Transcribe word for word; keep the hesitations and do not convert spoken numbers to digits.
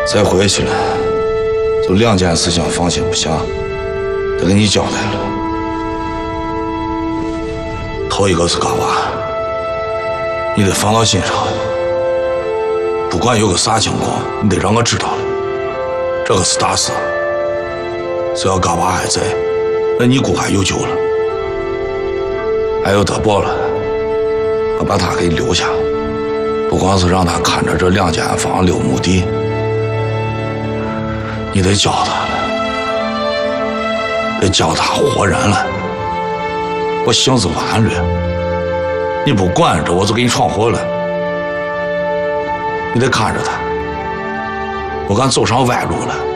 再回去了，就两件事情放心不下，得给你交代了。头一个是嘎娃，你得放到心上，不管有个啥情况，你得让我知道了。这个是大事，只要嘎娃还在，那你姑还有救了。还有德宝了，我把他给留下，不光是让他看着这两间房六亩地，你得教他了，得教他活人了。我性子顽劣，你不管着我就给你闯祸了。你得看着他，我敢走上歪路了。